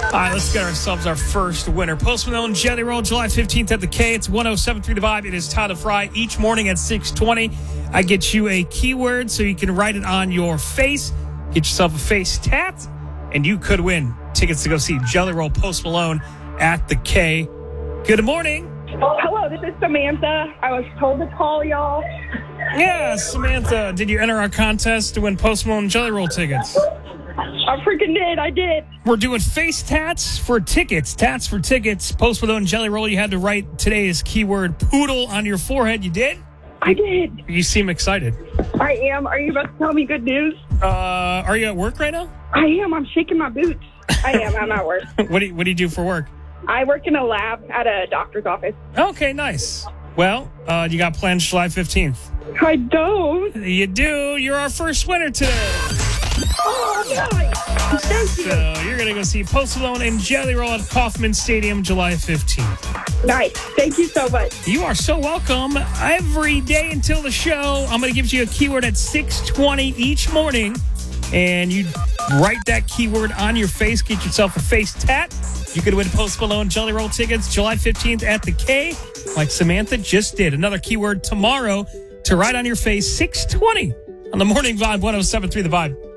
All right, let's get ourselves our first winner. Post Malone, Jelly Roll, July 15th at the K. It's 107.3 The Vibe. It is Tyler Fry. Each morning at 6:20, I get you a keyword so you can write it on your face. Get yourself a face tat, and you could win tickets to go see Jelly Roll, Post Malone at the K. Good morning. Hello, this is Samantha. I was told to call y'all. Yeah, Samantha, did you enter our contest to win Post Malone Jelly Roll tickets? I freaking did. I did. We're doing face tats for tickets. Tats for tickets. Post Malone Jelly Roll. You had to write today's keyword poodle on your forehead. You did? I did. You seem excited. I am. Are you about to tell me good news? Are you at work right now? I am. I'm shaking my boots. I am. I'm at work. What do you do for work? I work in a lab at a doctor's office. Okay, nice. Well, you got plans July 15th? I don't. You do. You're our first winner today. Oh, nice. Thank you. So you're going to go see Post Malone and Jelly Roll at Kauffman Stadium July 15th. Nice. Thank you so much. You are so welcome. Every day until the show, I'm going to give you a keyword at 6:20 each morning. And you write that keyword on your face. Get yourself a face tat. You could win Post Malone Jelly Roll tickets July 15th at the K, like Samantha just did. Another keyword tomorrow to write on your face, 6:20 on the Morning Vibe, 107.3 The Vibe.